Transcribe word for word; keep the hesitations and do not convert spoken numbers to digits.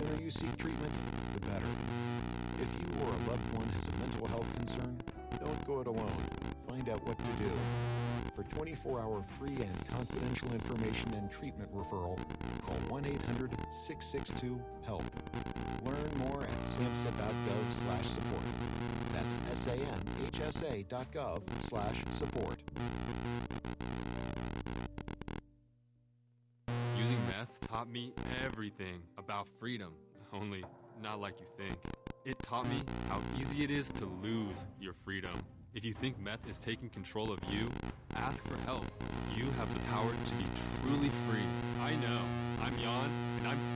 sooner you seek treatment, the better. If you or a loved one has a mental health concern, don't go it alone. Find out what to do. For twenty-four hour free and confidential information and treatment referral, call one eight hundred, six six two, HELP. Learn more at samhsa.gov slash support. That's S-A-M-H-S-A dot gov slash support. Using meth taught me everything about freedom, only not like you think. It taught me how easy it is to lose your freedom. If you think meth is taking control of you, ask for help. You have the power to be truly free. I know. I'm Jan, and I'm